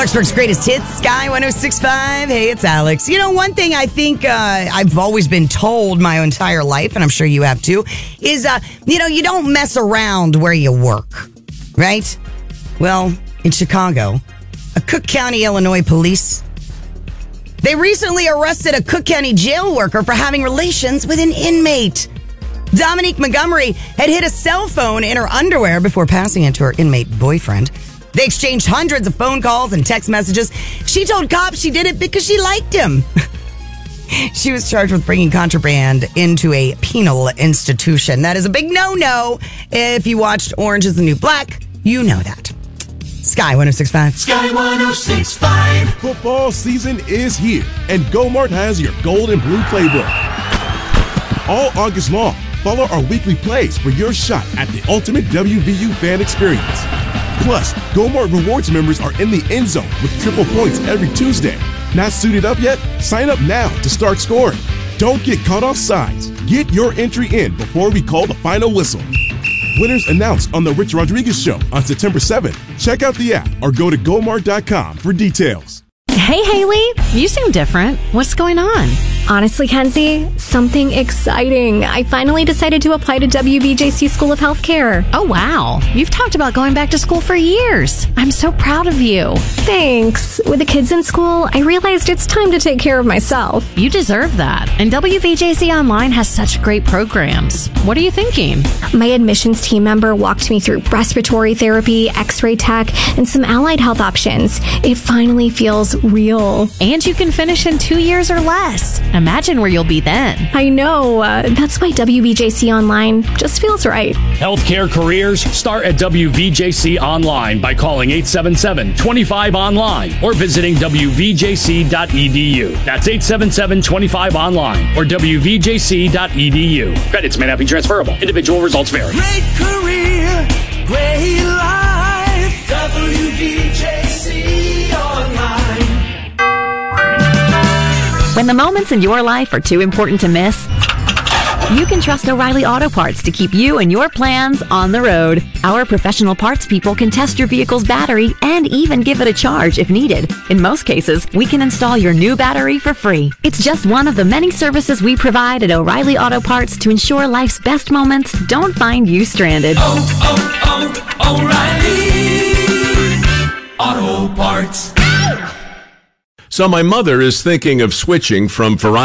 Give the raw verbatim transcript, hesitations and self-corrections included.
Clarksburg's greatest hits, Sky one oh six point five. Hey, it's Alex. You know, one thing I think uh, I've always been told my entire life, and I'm sure you have too, is, uh, you know, you don't mess around where you work, right? Well, in Chicago, a Cook County, Illinois police, they recently arrested a Cook County jail worker for having relations with an inmate. Dominique Montgomery had hid a cell phone in her underwear before passing it to her inmate boyfriend. They exchanged hundreds of phone calls and text messages. She told cops she did it because she liked him. She was charged with bringing contraband into a penal institution. That is a big no-no. If you watched Orange is the New Black, you know that. Sky one oh six point five. Sky one oh six point five. Football season is here, and GoMart has your gold and blue playbook. All August long, follow our weekly plays for your shot at the ultimate W V U fan experience. Plus, GoMart Rewards members are in the end zone with triple points every Tuesday. Not suited up yet? Sign up now to start scoring. Don't get caught off sides. Get your entry in before we call the final whistle. Winners announced on The Rich Rodriguez Show on September seventh. Check out the app or go to gomart dot com for details. Hey, Haley, you seem different. What's going on? Honestly, Kenzie, something exciting. I finally decided to apply to W V J C School of Healthcare. Oh, wow. You've talked about going back to school for years. I'm so proud of you. Thanks. With the kids in school, I realized it's time to take care of myself. You deserve that. And W V J C Online has such great programs. What are you thinking? My admissions team member walked me through respiratory therapy, x-ray tech, and some allied health options. It finally feels real. And you can finish in two years or less. Imagine where you'll be then. I know. Uh, that's why W V J C Online just feels right. Healthcare careers start at W V J C Online by calling eight seven seven, two five online or visiting w v j c dot e d u. That's eight seven seven, two five online or w v j c dot e d u. Credits may not be transferable. Individual results vary. Great career, great life. W V J C Online. When the moments in your life are too important to miss, you can trust O'Reilly Auto Parts to keep you and your plans on the road. Our professional parts people can test your vehicle's battery and even give it a charge if needed. In most cases, we can install your new battery for free. It's just one of the many services we provide at O'Reilly Auto Parts to ensure life's best moments don't find you stranded. Oh, oh, oh, O'Reilly Auto Parts. So my mother is thinking of switching from Verizon